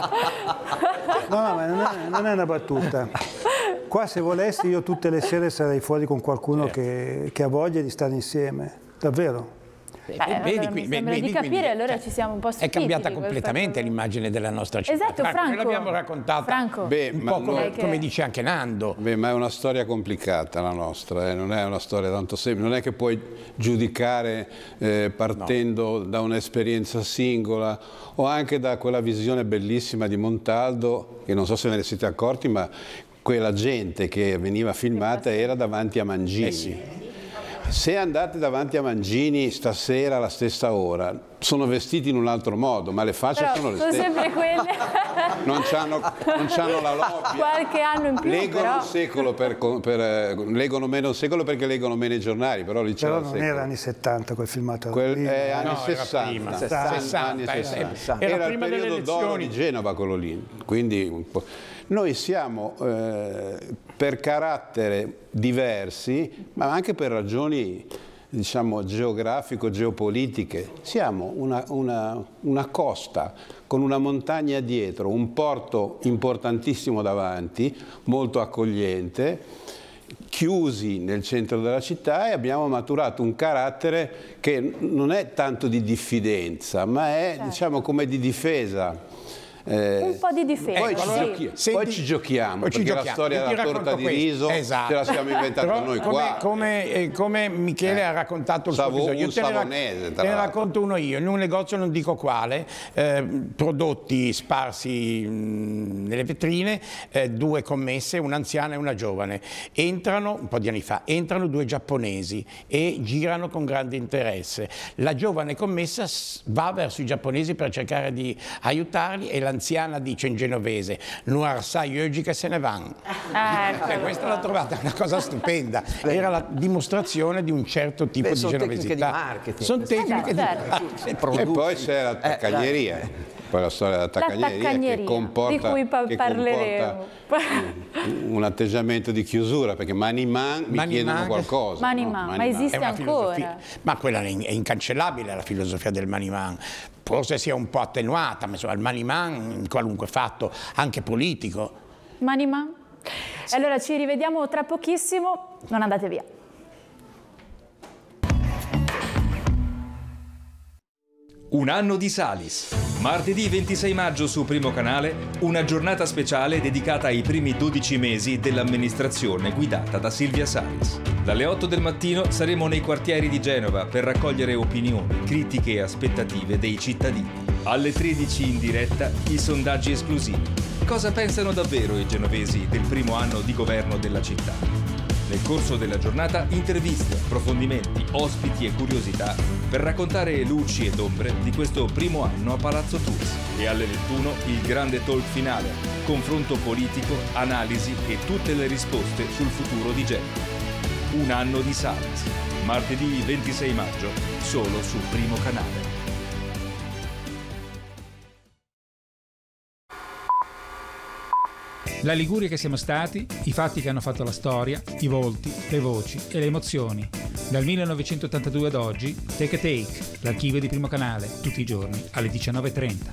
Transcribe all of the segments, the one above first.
No, ma non è una battuta. Qua se volessi io tutte le sere sarei fuori con qualcuno che ha voglia di stare insieme, davvero. Vedi, mi sembra di capire, allora ci siamo un po' stupiti. È cambiata completamente l'immagine della nostra città. Esatto, Franco. L'abbiamo raccontata Franco. un po' come dice anche Nando. Ma è una storia complicata la nostra, non è una storia tanto semplice, non è che puoi giudicare partendo da un'esperienza singola o anche da quella visione bellissima di Montaldo, che non so se ve ne siete accorti, ma quella gente che veniva filmata era davanti a Mangini. Se andate davanti a Mangini stasera alla stessa ora, sono vestiti in un altro modo, ma le facce sono le stesse. Sempre quelle. Non c'hanno la lobbia. Qualche anno in più, leggono un secolo leggono meno un secolo perché leggono meno i giornali, però lì c'era il secolo. Non era anni 70 quel filmato. Anni 60. 60. Anni 60. Era il periodo d'oro di Genova quello lì, quindi un po'. Noi siamo per carattere diversi, ma anche per ragioni diciamo geografico-geopolitiche, siamo una costa con una montagna dietro, un porto importantissimo davanti, molto accogliente, chiusi nel centro della città, e abbiamo maturato un carattere che non è tanto di diffidenza, ma è diciamo come di difesa. Un po' di difesa. Poi ci giochiamo, perché la storia della torta di riso ce la siamo inventata noi qua. Come Michele ha raccontato il suo episodio, te ne racconto uno io. In un negozio, non dico quale, prodotti sparsi nelle vetrine, due commesse, un'anziana e una giovane. Entrano, un po' di anni fa, entrano due giapponesi e girano con grande interesse. La giovane commessa va verso i giapponesi per cercare di aiutarli e l'anziana dice in genovese: "Noir sai oggi che se ne van". Questa l'ho trovata una cosa stupenda. Era la dimostrazione di un certo tipo di genovesità. Sono tecniche di marketing. E poi c'è la taccagneria. Poi la storia della taccagneria che comporta, di cui parleremo. Un atteggiamento di chiusura, perché Maniman mi chiedono qualcosa. Maniman, ma esiste ancora? Ma quella è incancellabile, la filosofia del Maniman. Forse sia un po' attenuata, ma insomma il Maniman in qualunque fatto, anche politico. Maniman? Allora ci rivediamo tra pochissimo, non andate via. Un anno di Salis. Martedì 26 maggio su Primo Canale, una giornata speciale dedicata ai primi 12 mesi dell'amministrazione guidata da Silvia Salis. Dalle 8 del mattino saremo nei quartieri di Genova per raccogliere opinioni, critiche e aspettative dei cittadini. Alle 13 in diretta i sondaggi esclusivi. Cosa pensano davvero i genovesi del primo anno di governo della città? Nel corso della giornata interviste, approfondimenti, ospiti e curiosità per raccontare luci ed ombre di questo primo anno a Palazzo Tours. E alle 21 il grande talk finale, confronto politico, analisi e tutte le risposte sul futuro di Genova. Un anno di Salis, martedì 26 maggio, solo su Primo Canale. La Liguria che siamo stati, i fatti che hanno fatto la storia, i volti, le voci e le emozioni. Dal 1982 ad oggi, Take a Take, l'archivio di Primo Canale, tutti i giorni alle 19:30.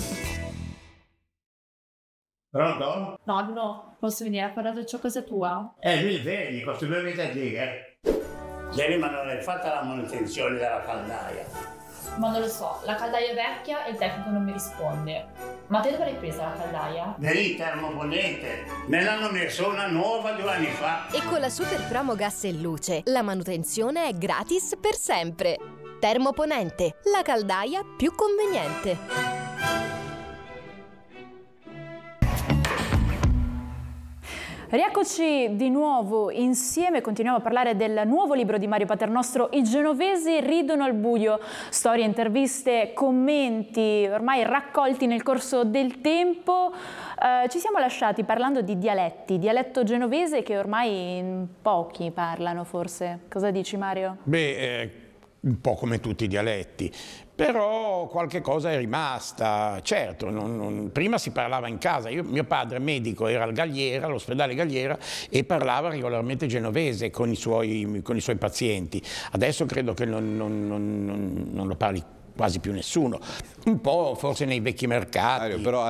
Pronto? Nonno, posso venire a parlare ciò casa tua? Mi vedi, questo due mesi a dire. Ieri ma non hai fatto la manutenzione della caldaia. Ma non lo so, la caldaia è vecchia e il tecnico non mi risponde. Ma te dove l'hai presa la caldaia? Nel termoponente. Me l'hanno messo una nuova 2 anni fa. E con la Super Promo Gas e Luce, la manutenzione è gratis per sempre. Termoponente, la caldaia più conveniente. Rieccoci di nuovo insieme, continuiamo a parlare del nuovo libro di Mario Paternostro, I genovesi ridono al buio, storie, interviste, commenti ormai raccolti nel corso del tempo. Ci siamo lasciati parlando di dialetto genovese che ormai in pochi parlano forse. Cosa dici Mario? Un po' come tutti i dialetti, però qualche cosa è rimasta. Certo, prima si parlava in casa. Mio padre medico era all'ospedale Galliera, e parlava regolarmente genovese con i suoi pazienti. Adesso credo che non lo parli quasi più nessuno. Un po' forse nei vecchi mercati. Però